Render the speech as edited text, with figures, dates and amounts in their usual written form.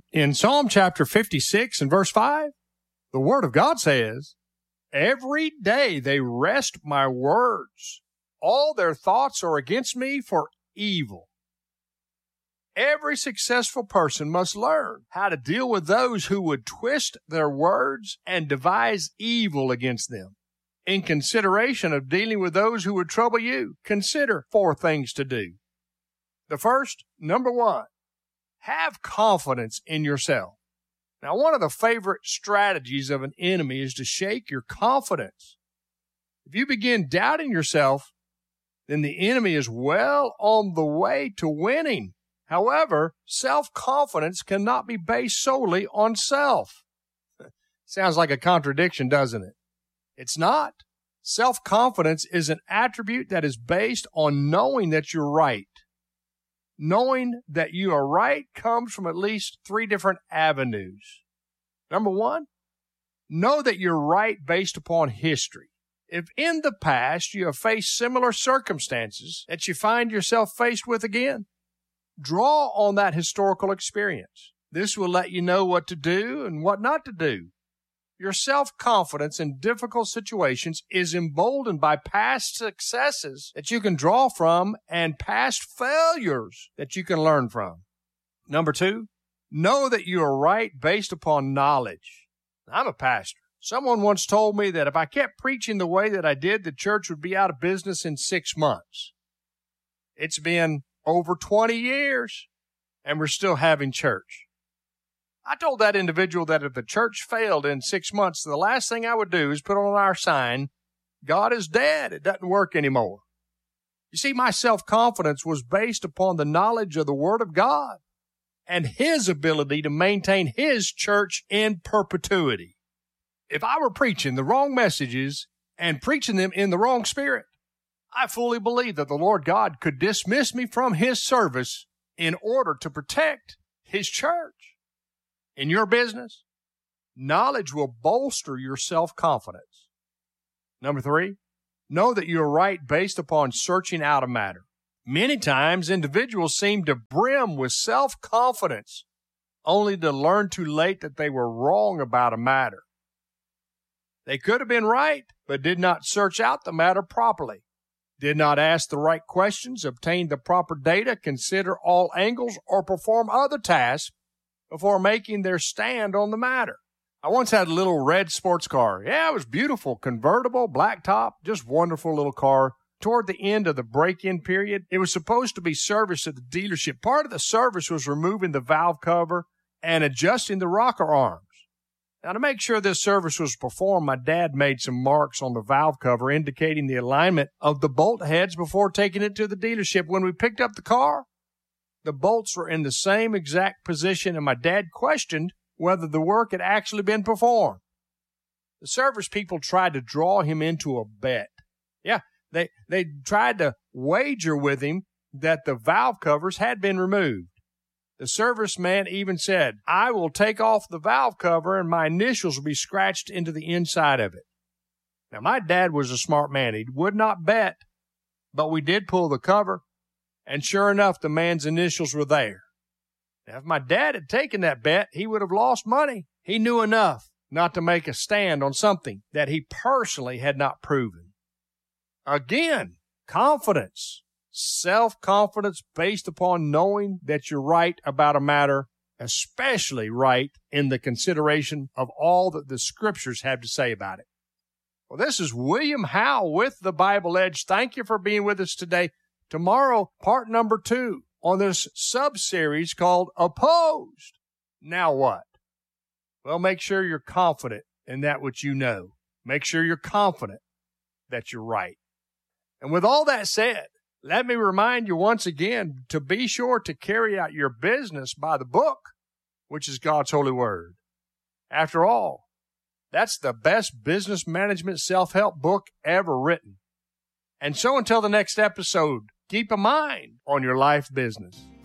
In Psalm chapter 56 and verse 5, the Word of God says, "Every day they wrest my words. All their thoughts are against me for evil." Every successful person must learn how to deal with those who would twist their words and devise evil against them. In consideration of dealing with those who would trouble you, consider 4 things to do. The first, number 1, have confidence in yourself. Now, one of the favorite strategies of an enemy is to shake your confidence. If you begin doubting yourself, then the enemy is well on the way to winning. However, self-confidence cannot be based solely on self. Sounds like a contradiction, doesn't it? It's not. Self-confidence is an attribute that is based on knowing that you're right. Knowing that you are right comes from at least 3 different avenues. Number 1, know that you're right based upon history. If in the past you have faced similar circumstances that you find yourself faced with again, draw on that historical experience. This will let you know what to do and what not to do. Your self-confidence in difficult situations is emboldened by past successes that you can draw from and past failures that you can learn from. Number 2, know that you are right based upon knowledge. I'm a pastor. Someone once told me that if I kept preaching the way that I did, the church would be out of business in 6 months. It's been over 20 years, and we're still having church. I told that individual that if the church failed in 6 months, the last thing I would do is put on our sign, "God is dead. It doesn't work anymore." You see, my self-confidence was based upon the knowledge of the Word of God and His ability to maintain His church in perpetuity. If I were preaching the wrong messages and preaching them in the wrong spirit, I fully believe that the Lord God could dismiss me from His service in order to protect His church. In your business, knowledge will bolster your self-confidence. Number 3, know that you're right based upon searching out a matter. Many times, individuals seem to brim with self-confidence only to learn too late that they were wrong about a matter. They could have been right, but did not search out the matter properly, did not ask the right questions, obtain the proper data, consider all angles, or perform other tasks before making their stand on the matter. I once had a little red sports car. Yeah, it was beautiful, convertible, black top, just wonderful little car. Toward the end of the break-in period, it was supposed to be serviced at the dealership. Part of the service was removing the valve cover and adjusting the rocker arms. Now, to make sure this service was performed, my dad made some marks on the valve cover indicating the alignment of the bolt heads before taking it to the dealership. When we picked up the car, the bolts were in the same exact position, and my dad questioned whether the work had actually been performed. The service people tried to draw him into a bet. Yeah, they tried to wager with him that the valve covers had been removed. The serviceman even said, "I will take off the valve cover and my initials will be scratched into the inside of it." Now, my dad was a smart man. He would not bet, but we did pull the cover. And sure enough, the man's initials were there. Now, if my dad had taken that bet, he would have lost money. He knew enough not to make a stand on something that he personally had not proven. Again, confidence, self-confidence based upon knowing that you're right about a matter, especially right in the consideration of all that the Scriptures have to say about it. Well, this is William Howell with the Bible Edge. Thank you for being with us today. Tomorrow, part number 2 on this sub-series called Opposed. Now what? Well, make sure you're confident in that which you know. Make sure you're confident that you're right. And with all that said, let me remind you once again to be sure to carry out your business by the book, which is God's holy word. After all, that's the best business management self-help book ever written. And so until the next episode, keep a mind on your life business.